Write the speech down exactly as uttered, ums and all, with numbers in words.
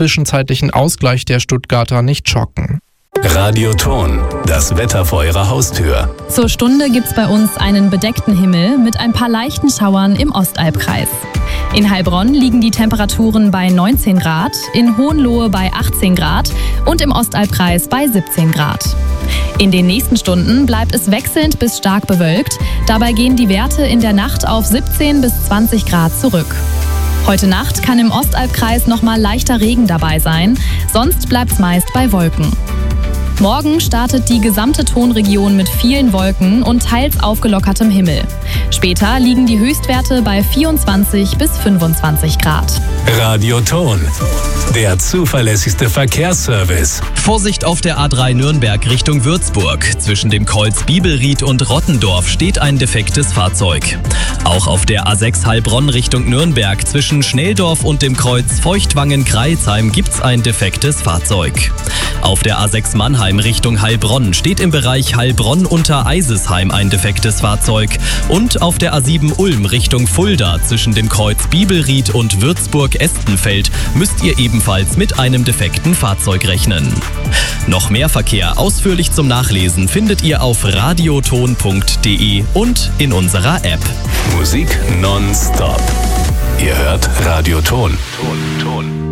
zwischenzeitlichen Ausgleich der Stuttgarter nicht schocken. Radioton, das Wetter vor Ihrer Haustür. Zur Stunde gibt's bei uns einen bedeckten Himmel mit ein paar leichten Schauern im Ostalbkreis. In Heilbronn liegen die Temperaturen bei neunzehn Grad, in Hohenlohe bei achtzehn Grad und im Ostalbkreis bei siebzehn Grad. In den nächsten Stunden bleibt es wechselnd bis stark bewölkt. Dabei gehen die Werte in der Nacht auf siebzehn bis zwanzig Grad zurück. Heute Nacht kann im Ostalbkreis nochmal leichter Regen dabei sein, sonst bleibt's meist bei Wolken. Morgen startet die gesamte Tonregion mit vielen Wolken und teils aufgelockertem Himmel. Später liegen die Höchstwerte bei vierundzwanzig bis fünfundzwanzig Grad. Radioton, der zuverlässigste Verkehrsservice. Vorsicht auf der A drei Nürnberg Richtung Würzburg. Zwischen dem Kreuz Bibelried und Rottendorf steht ein defektes Fahrzeug. Auch auf der A sechs Heilbronn Richtung Nürnberg zwischen Schnelldorf und dem Kreuz Feuchtwangen-Kreilsheim gibt's ein defektes Fahrzeug. Auf der A sechs Mannheim Richtung Heilbronn steht im Bereich Heilbronn unter Eisesheim ein defektes Fahrzeug. Und auf der A sieben Ulm Richtung Fulda zwischen dem Kreuz Bibelried und Würzburg-Estenfeld müsst ihr ebenfalls mit einem defekten Fahrzeug rechnen. Noch mehr Verkehr ausführlich zum Nachlesen findet ihr auf radioton punkt de und in unserer App. Musik nonstop. Ihr hört Radioton. Ton, Ton.